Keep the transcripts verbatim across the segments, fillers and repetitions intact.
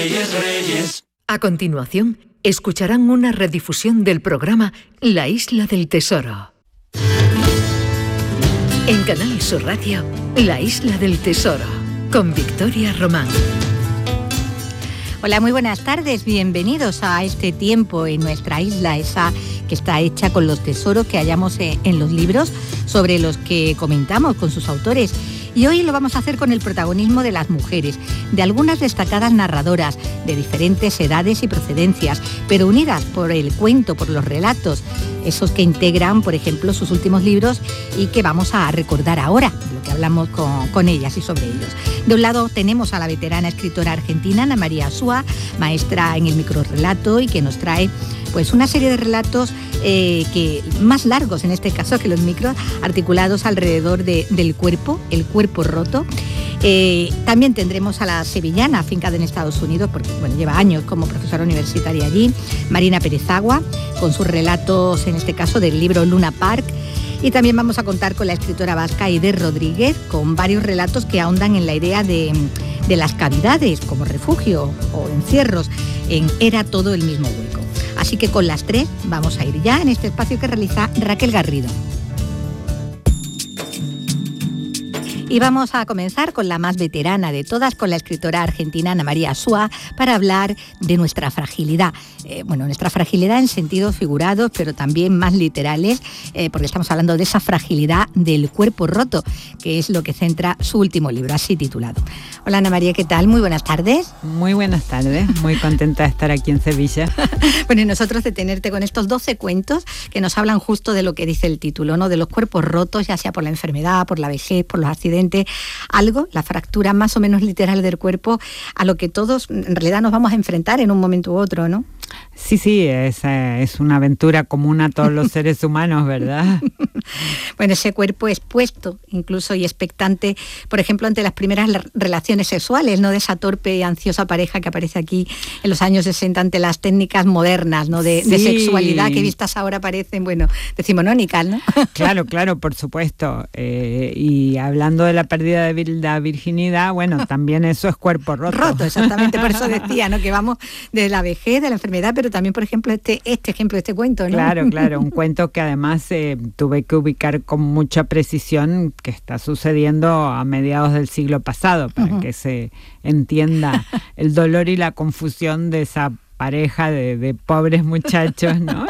Reyes, Reyes. A continuación, escucharán una redifusión del programa La Isla del Tesoro. En Canal Sur Radio, La Isla del Tesoro, con Victoria Román. Hola, muy buenas tardes, bienvenidos a este tiempo en nuestra isla, esa que está hecha con los tesoros que hallamos en los libros sobre los que comentamos con sus autores. Y hoy lo vamos a hacer con el protagonismo de las mujeres, de algunas destacadas narradoras de diferentes edades y procedencias, pero unidas por el cuento, por los relatos, esos que integran, por ejemplo, sus últimos libros y que vamos a recordar ahora, lo que hablamos con, con ellas y sobre ellos. De un lado tenemos a la veterana escritora argentina Ana María Asúa, maestra en el microrrelato y que nos trae pues una serie de relatos eh, que más largos en este caso que los micros, articulados alrededor de, del cuerpo, el cuerpo roto. Eh, también tendremos a la sevillana, afincada en Estados Unidos, porque bueno, lleva años como profesora universitaria allí, Marina Pérez Agua, con sus relatos, en este caso del libro Luna Park. Y también vamos a contar con la escritora vasca Aide Rodríguez, con varios relatos que ahondan en la idea de, de las cavidades como refugio o encierros en Era todo el mismo hueco. Así que con las tres vamos a ir ya en este espacio que realiza Raquel Garrido. Y vamos a comenzar con la más veterana de todas, con la escritora argentina Ana María Asúa, para hablar de nuestra fragilidad. Eh, bueno, nuestra fragilidad en sentidos figurados, pero también más literales, eh, porque estamos hablando de esa fragilidad del cuerpo roto, que es lo que centra su último libro, así titulado. Hola Ana María, ¿qué tal? Muy buenas tardes. Muy buenas tardes, muy contenta de estar aquí en Sevilla. Bueno, y nosotros de tenerte con estos doce cuentos que nos hablan justo de lo que dice el título, ¿no? De los cuerpos rotos, ya sea por la enfermedad, por la vejez, por los accidentes, algo, la fractura más o menos literal del cuerpo, a lo que todos en realidad nos vamos a enfrentar en un momento u otro, ¿no? Sí, sí, es, es una aventura común a todos los seres humanos, ¿verdad? Bueno, ese cuerpo expuesto incluso y expectante, por ejemplo, ante las primeras relaciones sexuales, ¿no? De esa torpe y ansiosa pareja que aparece aquí en los años sesenta ante las técnicas modernas, ¿no? De, sí. de sexualidad que vistas ahora parecen, bueno, decimonónicas, ¿no? Claro, claro, por supuesto. Eh, y hablando de la pérdida de la virginidad, bueno, también eso es cuerpo roto. Roto, exactamente, por eso decía, ¿no? Que vamos de la vejez, de la enfermedad, pero también, por ejemplo, este, este ejemplo de este cuento, ¿no? Claro, claro, un cuento que además eh, tuve que ubicar con mucha precisión que está sucediendo a mediados del siglo pasado, para uh-huh. que se entienda el dolor y la confusión de esa pareja de, de pobres muchachos, ¿no?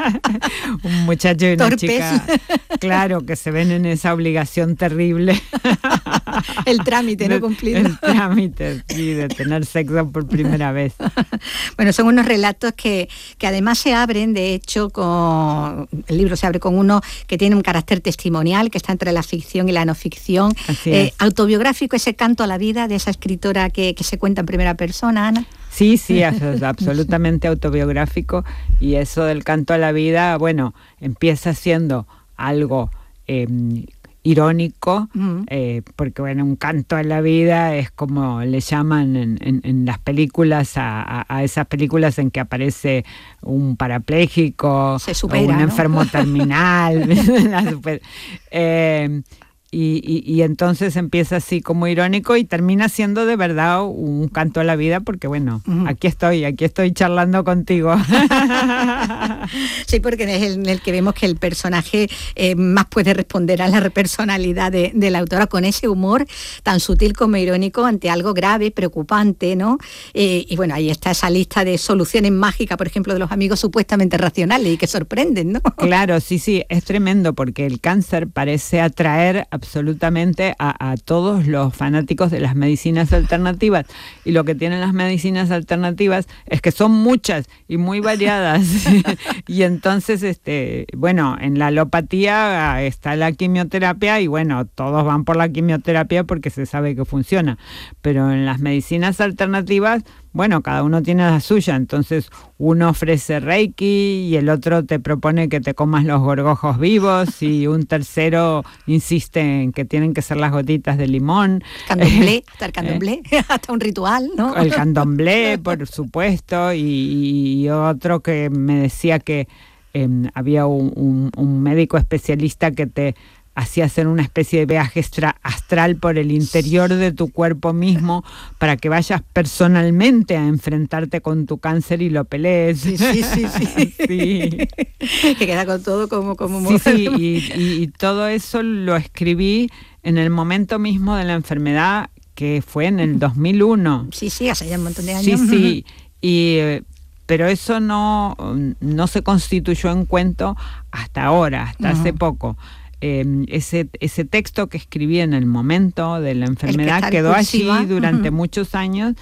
Un muchacho y una Torpes. chica, claro, que se ven en esa obligación terrible. El trámite, ¿no? Cumplido. El trámite, sí, de tener sexo por primera vez. Bueno, son unos relatos que, que además se abren, de hecho, con el libro se abre con uno que tiene un carácter testimonial, que está entre la ficción y la no ficción. Eh, autobiográfico, ese canto a la vida de esa escritora que, que se cuenta en primera persona, Ana. Sí, sí, es absolutamente autobiográfico, y eso del canto a la vida, bueno, empieza siendo algo eh, irónico, uh-huh. eh, porque bueno, un canto a la vida es como le llaman en, en, en las películas, a, a, a esas películas en que aparece un parapléjico, se supera, o un ¿no? enfermo terminal, la super, eh, Y, y, y entonces empieza así como irónico y termina siendo de verdad un canto a la vida, porque bueno, uh-huh. aquí estoy, aquí estoy charlando contigo. Sí, porque es el, el que vemos que el personaje eh, más puede responder a la personalidad de, de la autora, con ese humor tan sutil como irónico ante algo grave, preocupante, ¿no? Eh, y bueno, ahí está esa lista de soluciones mágicas, por ejemplo, de los amigos supuestamente racionales y que sorprenden, ¿no? Claro, sí, sí, es tremendo, porque el cáncer parece atraer absolutamente a, a todos los fanáticos de las medicinas alternativas, y lo que tienen las medicinas alternativas es que son muchas y muy variadas. Y entonces, este, bueno, en la alopatía está la quimioterapia y bueno, todos van por la quimioterapia porque se sabe que funciona, pero en las medicinas alternativas, bueno, cada uno tiene la suya. Entonces uno ofrece Reiki y el otro te propone que te comas los gorgojos vivos, y un tercero insiste en que tienen que ser las gotitas de limón. Candomblé, hasta el candomblé, eh, hasta un ritual, ¿no? El candomblé, por supuesto, y, y otro que me decía que eh, había un, un, un médico especialista que te así hacer una especie de viaje extra astral por el interior de tu cuerpo mismo para que vayas personalmente a enfrentarte con tu cáncer y lo pelees. Sí, sí, sí, sí. Sí. Que queda con todo como como sí, sí, y, y, y todo eso lo escribí en el momento mismo de la enfermedad, que fue en el dos mil uno. Sí, sí, hace ya un montón de años. Sí, sí, y pero eso no, no se constituyó en cuento hasta ahora, hasta uh-huh. hace poco. Eh, ese, ese texto que escribí en el momento de la enfermedad quedó allí durante uh-huh. muchos años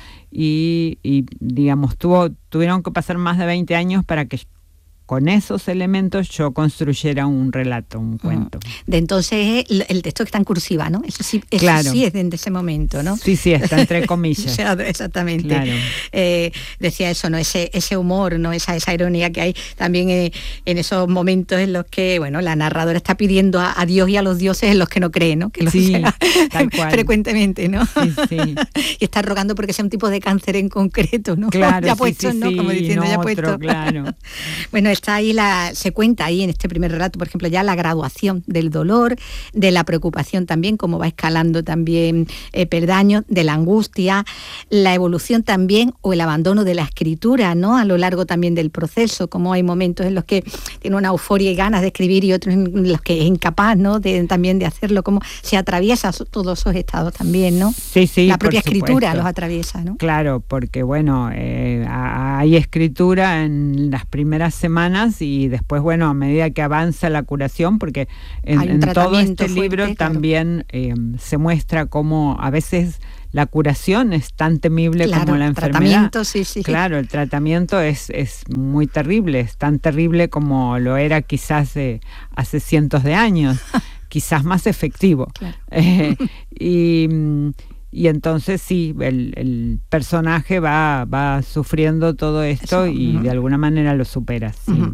y, y digamos, tuvo, tuvieron que pasar más de veinte años para que con esos elementos yo construyera un relato, un cuento. De entonces el, el texto que está en cursiva, ¿no? Eso sí, eso claro. sí es de ese momento, ¿no? Sí, sí, está entre comillas. Exactamente. Claro. Eh, decía eso, ¿no? Ese, ese humor, ¿no? Esa, esa ironía que hay también eh, en esos momentos en los que, bueno, la narradora está pidiendo a, a Dios y a los dioses en los que no cree, ¿no? Que lo sí, sea tal cual. frecuentemente, ¿no? Sí, sí. Y está rogando porque sea un tipo de cáncer en concreto, ¿no? Claro, ya sí, puesto, sí, ¿no? Sí, Como diciendo, no ya otro, puesto. Claro. Bueno, está ahí la, se cuenta ahí en este primer relato, por ejemplo, ya la graduación del dolor, de la preocupación también, cómo va escalando también eh, peldaños, de la angustia, la evolución también o el abandono de la escritura, ¿no? A lo largo también del proceso, como hay momentos en los que tiene una euforia y ganas de escribir y otros en los que es incapaz, ¿no? De, también de hacerlo, cómo se atraviesa todos esos estados también, ¿no? Sí, sí. La propia por escritura supuesto. Los atraviesa, ¿no? Claro, porque bueno, eh, hay escritura en las primeras semanas y después, bueno, a medida que avanza la curación, porque en, en todo este fuerte, libro claro. también eh, se muestra cómo a veces la curación es tan temible claro, como la el enfermedad. Tratamiento, sí, sí. Claro, el tratamiento es, es muy terrible, es tan terrible como lo era quizás eh, hace cientos de años, quizás más efectivo. Claro. Eh, y... Y entonces sí, el, el personaje va, va sufriendo todo esto. Eso, y uh-huh. de alguna manera lo supera. Sí. Uh-huh.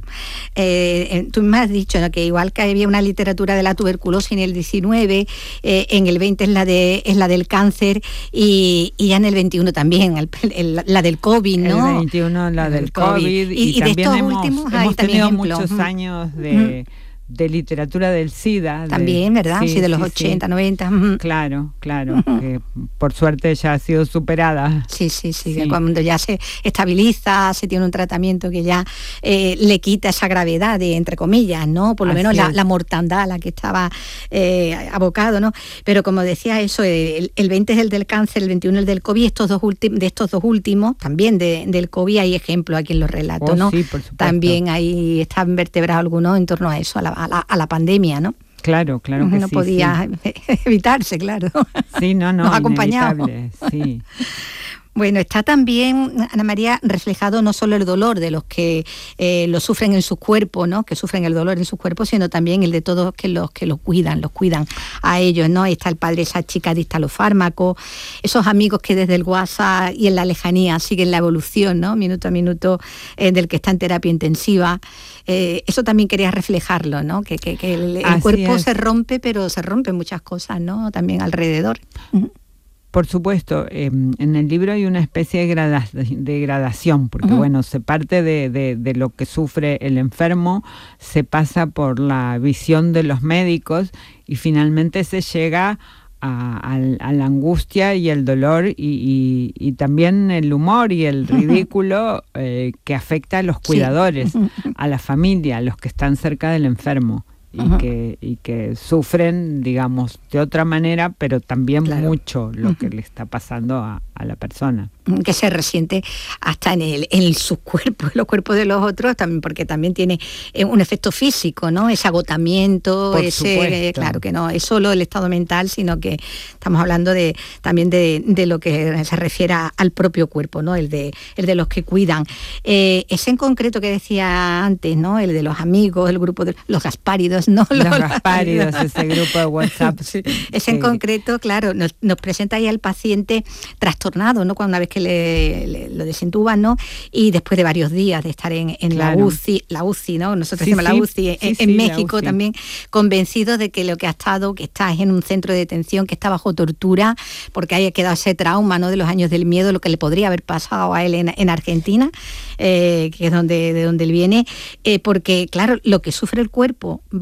Eh, tú me has dicho, ¿no?, que igual que había una literatura de la tuberculosis en el diecinueve, eh, en el veinte es la de es la del cáncer y, y ya en el veintiuno también, el, el, la del COVID, ¿no? El veintiuno la del COVID. COVID y, y, y también de estos hemos, últimos hemos tenido ejemplo. muchos uh-huh. años de... Uh-huh. de literatura del SIDA. También, de, ¿verdad? Sí, sí, de los sí, ochenta, sí. noventa. Claro, claro. Uh-huh. Que por suerte ya ha sido superada. Sí, sí, sí, sí. Cuando ya se estabiliza, se tiene un tratamiento que ya eh, le quita esa gravedad, de, entre comillas, ¿no? Por lo Así menos la, la mortandad a la que estaba eh, abocado, ¿no? Pero como decía eso, el, el veinte es el del cáncer, el veintiuno el del COVID, estos dos últimos, de estos dos últimos, también de, del COVID hay ejemplos aquí en los relatos, oh, ¿no? Sí, por supuesto. También ahí están vertebrados algunos en torno a eso, a la A la, a la pandemia, ¿no? Claro, claro que no sí. No podía sí. evitarse, claro. Sí, no, no, nos acompañamos. Sí. Bueno, está también, Ana María, reflejado no solo el dolor de los que eh, lo sufren en sus cuerpos, ¿no? Que sufren el dolor en sus cuerpos, sino también el de todos que los que los cuidan, los cuidan a ellos, ¿no? Está el padre, esa chica adicta a los fármacos, esos amigos que desde el WhatsApp y en la lejanía siguen la evolución, ¿no? Minuto a minuto, eh, del que está en terapia intensiva. Eh, eso también quería reflejarlo, ¿no? Que, que, que el, el cuerpo es. se rompe, pero se rompen muchas cosas, ¿no? También alrededor. Uh-huh. Por supuesto, eh, en el libro hay una especie de, grada, de gradación, porque uh-huh. bueno, se parte de, de, de lo que sufre el enfermo, se pasa por la visión de los médicos y finalmente se llega a, a, a la angustia y el dolor y, y, y también el humor y el ridículo eh, que afecta a los cuidadores, sí. a la familia, a los que están cerca del enfermo. Y, uh-huh. que, y que sufren, digamos, de otra manera, pero también claro. mucho lo uh-huh. que le está pasando a, a la persona. Que se resiente hasta en, el, en sus cuerpos, los cuerpos de los otros, también porque también tiene un efecto físico, ¿no? Ese agotamiento, Por ese, eh, claro que no es solo el estado mental, sino que estamos hablando de también de, de lo que se refiere a, al propio cuerpo, ¿no? El de, el de los que cuidan. Eh, ese en concreto que decía antes, ¿no? El de los amigos, el grupo de los Gaspáridos, ¿no? Los, los Gaspáridos, ese grupo de WhatsApp. Sí. Ese en concreto, claro, nos, nos presenta ahí al paciente trastornado, ¿no? Cuando una vez que le, le, lo desentuban, ¿no? Y después de varios días de estar en, en claro. la UCI, la UCI, ¿no? Nosotros sí, decimos sí, la UCI, sí, en, sí, en México también, convencidos de que lo que ha estado, que está es en un centro de detención, que está bajo tortura, porque haya quedado ese trauma, ¿no? De los años del miedo, lo que le podría haber pasado a él en, en Argentina, eh, que es donde, de donde él viene, eh, porque, claro, lo que sufre el cuerpo bajo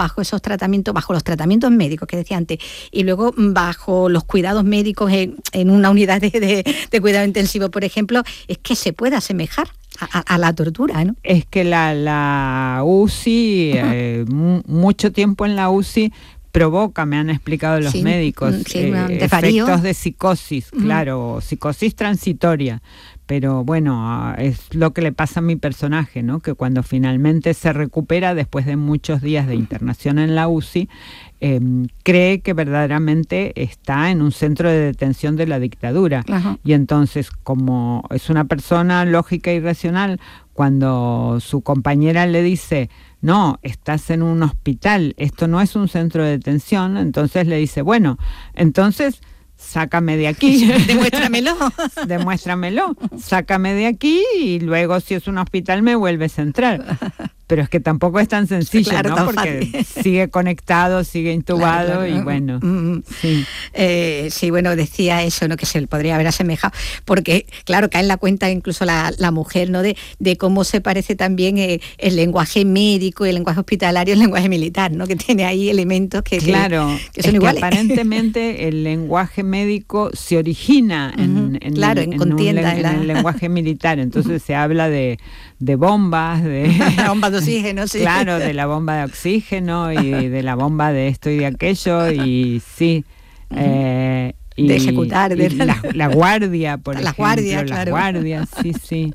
bajo esos tratamientos, bajo los tratamientos médicos que decía antes, y luego bajo los cuidados médicos en, en una unidad de, de, de cuidado intensivo, por ejemplo, es que se puede asemejar a, a la tortura, ¿no? Es que la, la U C I, uh-huh. eh, m- mucho tiempo en la U C I provoca, me han explicado los sí, médicos, sí, eh, efectos de psicosis, uh-huh. claro, psicosis transitoria. Pero bueno, es lo que le pasa a mi personaje, ¿no? Que cuando finalmente se recupera después de muchos días de internación en la U C I, eh, cree que verdaderamente está en un centro de detención de la dictadura. Ajá. Y entonces, como es una persona lógica y racional, cuando su compañera le dice, no, estás en un hospital, esto no es un centro de detención, entonces le dice, bueno, entonces sácame de aquí. Demuéstramelo. Demuéstramelo. Sácame de aquí y luego si es un hospital me vuelves a entrar. Pero es que tampoco es tan sencillo, claro, ¿no? Porque fácil. Sigue conectado, sigue intubado, claro, claro. Y bueno. Mm. Sí. Eh, sí, bueno, decía eso, ¿no? Que se podría haber asemejado. Porque, claro, cae en la cuenta incluso la, la mujer, ¿no? De, de cómo se parece también eh, el lenguaje médico y el lenguaje hospitalario, el lenguaje militar, ¿no? Que tiene ahí elementos que, claro, que, que son es iguales. Que aparentemente el lenguaje médico se origina en, uh-huh. en, claro, en, en, contienda, un, en, la... en el lenguaje militar. Entonces uh-huh. se habla de, de bombas, de... bombas de oxígeno, sí. Claro, de la bomba de oxígeno y de la bomba de esto y de aquello, y sí. Uh-huh. Eh, y, de ejecutar. De... Y la, la guardia, por la ejemplo. Guardia, la claro. guardia, sí, sí.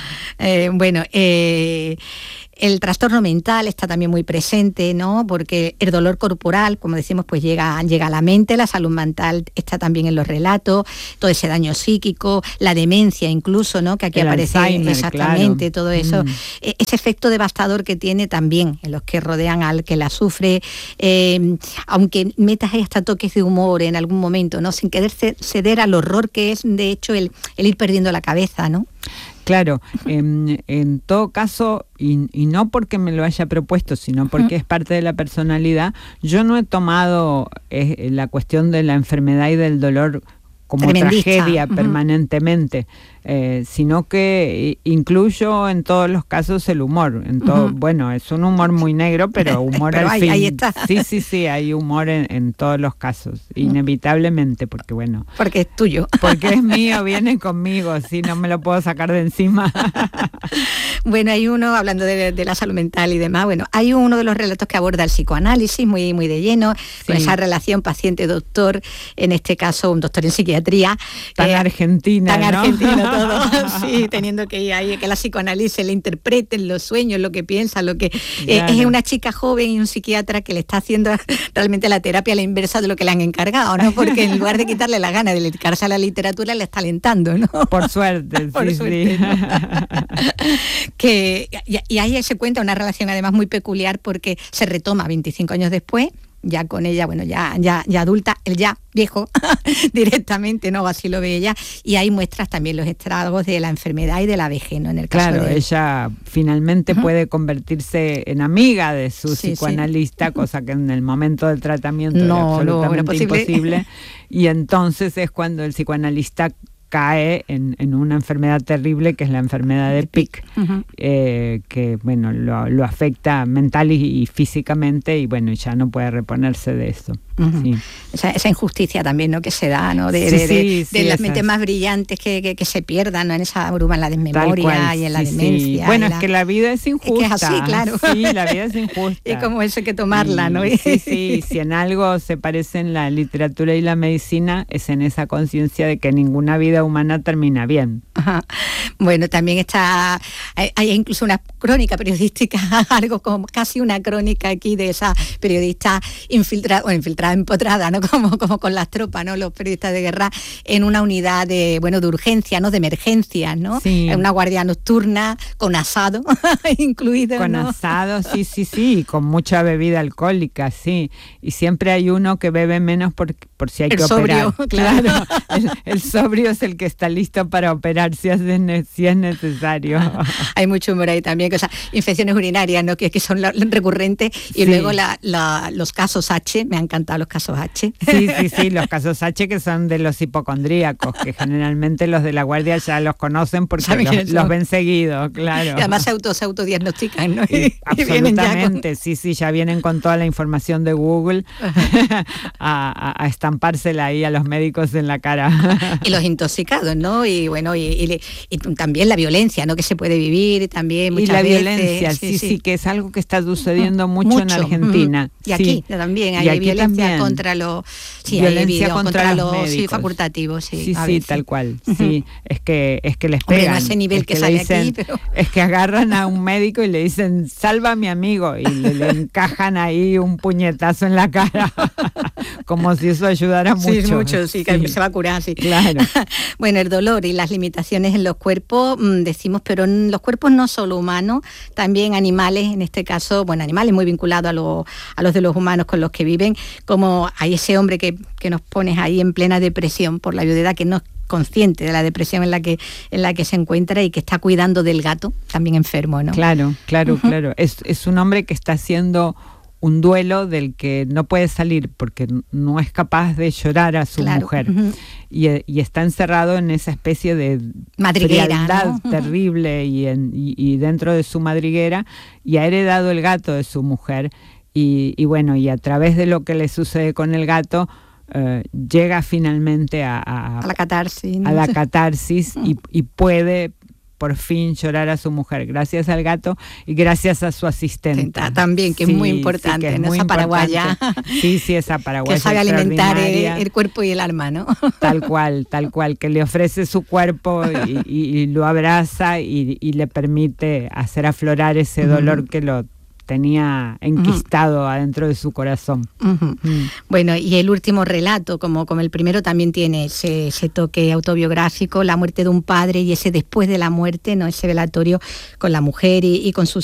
Eh, bueno, eh... el trastorno mental está también muy presente, ¿no? Porque el dolor corporal, como decimos, pues llega, llega a la mente, la salud mental está también en los relatos, todo ese daño psíquico, la demencia incluso, ¿no? Que aquí el aparece Alzheimer, exactamente, claro. Todo eso. Mm. Ese efecto devastador que tiene también en los que rodean al que la sufre, eh, aunque metas ahí hasta toques de humor en algún momento, ¿no? Sin querer ceder al horror que es, de hecho, el, el ir perdiendo la cabeza, ¿no? Claro, en, en todo caso, y, y no porque me lo haya propuesto, sino porque uh-huh. es parte de la personalidad, yo no he tomado eh, la cuestión de la enfermedad y del dolor como tragedia uh-huh. permanentemente, eh, sino que incluyo en todos los casos el humor. En todo, uh-huh. Bueno, es un humor muy negro, pero humor pero al ahí, fin. Ahí está. Sí, sí, sí, hay humor en, en todos los casos, inevitablemente, porque bueno. Porque es tuyo. Porque es mío, viene conmigo, sí, no me lo puedo sacar de encima. Bueno, hay uno, hablando de, de la salud mental y demás, bueno, hay uno de los relatos que aborda el psicoanálisis muy, muy de lleno, sí. Con esa relación paciente-doctor, en este caso un doctor en psiquiatría. Tan eh, argentina, Tan ¿no? argentino todo, sí, teniendo que ir ahí, que la psicoanálisis le interpreten los sueños, lo que piensa, lo que... Claro. Eh, es una chica joven y un psiquiatra que le está haciendo realmente la terapia a la inversa de lo que le han encargado, ¿no? Porque en lugar de quitarle la gana de dedicarse a la literatura, le está alentando, ¿no? Por suerte, Por sí, suerte, sí. ¿no? que, y, y ahí se cuenta una relación además muy peculiar porque se retoma veinticinco años después, ya con ella, bueno, ya, ya, ya adulta, él ya viejo directamente, ¿no? Así lo ve ella, y ahí muestras también los estragos de la enfermedad y de la vejez, ¿no? En el caso claro, de ella finalmente uh-huh. puede convertirse en amiga de su sí, psicoanalista, sí. Cosa que en el momento del tratamiento no, era absolutamente no, era imposible, y entonces es cuando el psicoanalista cae en, en una enfermedad terrible que es la enfermedad de Pick, uh-huh. eh, que bueno lo, lo afecta mental y, y físicamente y bueno ya no puede reponerse de eso. Uh-huh. Sí. Esa, esa injusticia también, ¿no? Que se da, ¿no? De, sí, de, de, sí, sí, de las mentes más brillantes que, que, que se pierdan, ¿no? En esa bruma, en la desmemoria cual, y en la sí, demencia. Sí. Bueno, la... es que la vida es injusta. Es que es así, claro. Sí, la vida es injusta. Y como eso hay que tomarla, y, ¿no? Sí, sí, si en algo se parecen la literatura y la medicina es en esa conciencia de que ninguna vida humana termina bien. Ajá. Bueno, también está, hay, hay incluso una crónica periodística, algo como casi una crónica aquí de esa periodista infiltrada, bueno, infiltrada, empotrada, ¿no? Como, como con las tropas, ¿no? Los periodistas de guerra en una unidad de, bueno, de urgencia, ¿no? De emergencias, ¿no? Sí. Una guardia nocturna con asado incluido, con ¿no? asado, sí, sí, sí, y con mucha bebida alcohólica, sí. Y siempre hay uno que bebe menos por, por si hay el que sobrio, operar. Claro, claro. El, el sobrio es el que está listo para operar si es, si es necesario. Hay mucho humor ahí también, que, o sea, infecciones urinarias, ¿no? Que, que son la, recurrentes, y sí. Luego la, la, los casos H, me ha encantado contado los casos H. Sí, sí, sí, los casos H que son de los hipocondríacos, que generalmente los de la guardia ya los conocen porque los, los ven seguido, claro. Y además se, auto, se autodiagnostican, ¿no? Y, absolutamente, con... sí, sí, ya vienen con toda la información de Google a, a, a estampársela ahí a los médicos en la cara. Y los intoxicados, ¿no? Y bueno, y, y, y también la violencia, ¿no? Que se puede vivir también muchas y la veces. violencia, sí, sí, sí, que es algo que está sucediendo mucho, mucho. en Argentina. Y sí. aquí también hay aquí violencia también. contra los sí, violencia hay contra, contra los, los sí, facultativos, sí. Sí, sí, tal cual. Uh-huh. Sí, es que es que les Hombre, pegan. no a ese nivel es que, que sale dicen, aquí, pero... es que agarran a un médico y le dicen, "Salva a mi amigo", y le, le encajan ahí un puñetazo en la cara. Como si eso ayudara mucho. Sí, mucho, sí, que sí. se va a curar, sí. Claro. Bueno, el dolor y las limitaciones en los cuerpos, mmm, decimos, pero en los cuerpos no solo humanos, también animales, en este caso, bueno, animales muy vinculados a, lo, a los de los humanos con los que viven, como hay ese hombre que, que nos pones ahí en plena depresión por la viudedad, que no es consciente de la depresión en la que en la que se encuentra y que está cuidando del gato, también enfermo, ¿no? Claro, claro, uh-huh. claro. Es, es un hombre que está haciendo un duelo del que no puede salir porque no es capaz de llorar a su claro. mujer uh-huh. y, y está encerrado en esa especie de frialdad, ¿no? terrible y, en, y, y dentro de su madriguera, y ha heredado el gato de su mujer y, y bueno, y a través de lo que le sucede con el gato uh, llega finalmente a, a, a la catarsis, ¿no? a la catarsis y, y puede por fin llorar a su mujer, gracias al gato y gracias a su asistente. También, que sí, es muy importante, sí, es ¿no? muy esa paraguaya. Sí, sí, esa paraguaya. Que sabe alimentar el, el cuerpo y el alma, ¿no? Tal cual, tal cual, que le ofrece su cuerpo y, y, y lo abraza y, y le permite hacer aflorar ese dolor uh-huh. que lo tenía enquistado uh-huh. adentro de su corazón. Uh-huh. Mm. Bueno, y el último relato, como, como el primero, también tiene ese, ese toque autobiográfico, la muerte de un padre y ese después de la muerte, ¿no? Ese velatorio con la mujer y, y con sus